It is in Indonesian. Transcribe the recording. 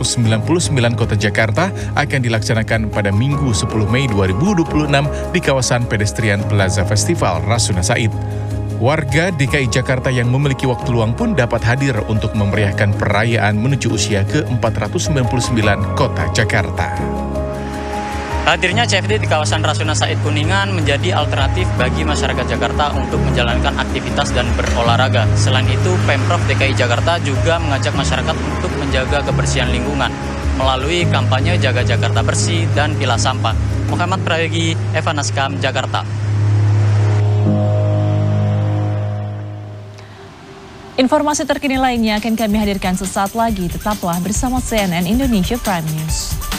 199 Kota Jakarta akan dilaksanakan pada Minggu 10 Mei 2026 di kawasan pedestrian Plaza Festival Rasuna Said. Warga DKI Jakarta yang memiliki waktu luang pun dapat hadir untuk memeriahkan perayaan menuju usia ke-499 Kota Jakarta. Hadirnya CFD di kawasan Rasuna Said Kuningan menjadi alternatif bagi masyarakat Jakarta untuk menjalankan aktivitas dan berolahraga. Selain itu, Pemprov DKI Jakarta juga mengajak masyarakat untuk menjaga kebersihan lingkungan melalui kampanye Jaga Jakarta Bersih dan Pilah Sampah. Muhammad Prayogi, Eva Naskam, Jakarta. Informasi terkini lainnya akan kami hadirkan sesaat lagi. Tetaplah bersama CNN Indonesia Prime News.